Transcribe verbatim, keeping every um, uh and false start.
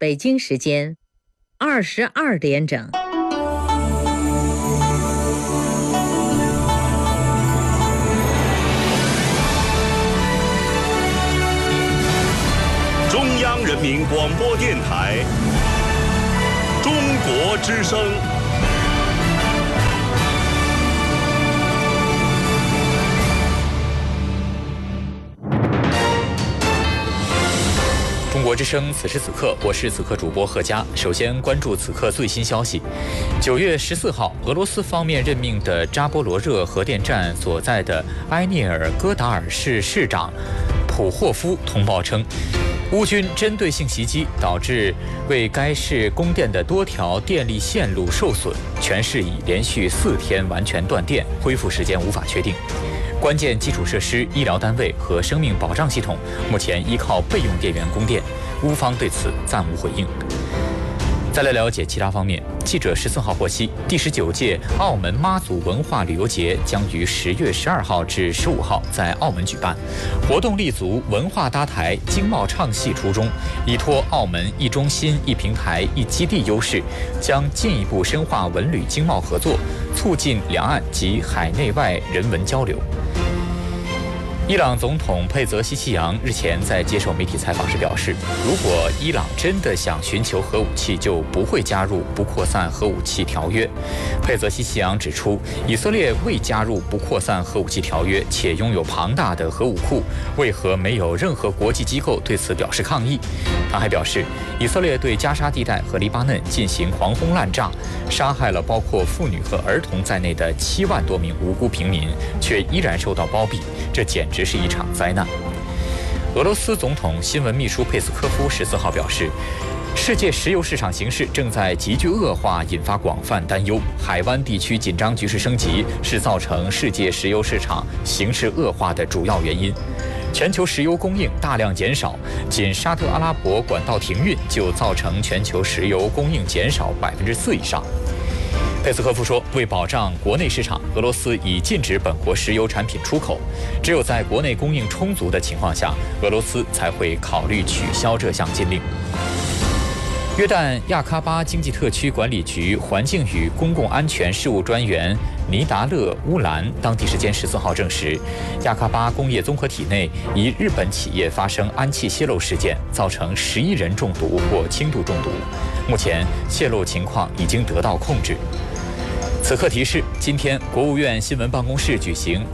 北京时间二十二点整。 中央人民广播电台中国之声。 中国之声，此时此刻，我是此刻主播贺佳。首先关注此刻最新消息。九月十四号，俄罗斯方面任命的扎波罗热核电站所在的埃涅尔戈达尔市市长普霍夫通报称，乌军针对性袭击导致为该市供电的多条电力线路受损，全市已连续四天完全断电，恢复时间无法确定。关键基础设施、医疗单位和生命保障系统目前依靠备用电源供电，乌方对此暂无回应。再来了解其他方面，记者十四号获悉，第十九届澳门妈祖文化旅游节将于十月十二号至十五号在澳门举办。活动立足文化搭台、经贸倡系初衷，依托澳门一中心、一平台、一基地优势，将进一步深化文旅经贸合作，促进两岸及海内外人文交流。伊朗总统佩泽西奇扬日前在接受媒体采访时表示，如果伊朗真的想寻求核武器，就不会加入不扩散核武器条约。佩泽西奇扬指出，以色列未加入不扩散核武器条约，且拥有庞大的核武库，为何没有任何国际机构对此表示抗议？他还表示，以色列对加沙地带和黎巴嫩进行狂轰滥炸，杀害了包括妇女和儿童在内的七万多名无辜平民，却依然受到包庇，这简直是一场灾难。俄罗斯总统新闻秘书佩斯科夫十四号表示，世界石油市场形势正在急剧恶化，引发广泛担忧。海湾地区紧张局势升级是造成世界石油市场形势恶化的主要原因。全球石油供应大量减少，仅沙特阿拉伯管道停运就造成全球石油供应减少百分之四以上。佩斯科夫说，为保障国内市场，俄罗斯已禁止本国石油产品出口，只有在国内供应充足的情况下，俄罗斯才会考虑取消这项禁令。约旦亚喀巴经济特区管理局环境与公共安全事务专员尼达勒乌兰当地时间十四号证实，亚喀巴工业综合体内一日本企业发生氨气泄漏事件，造成十一人中毒或轻度中毒。目前泄漏情况已经得到控制。此刻提示：今天，国务院新闻办公室举行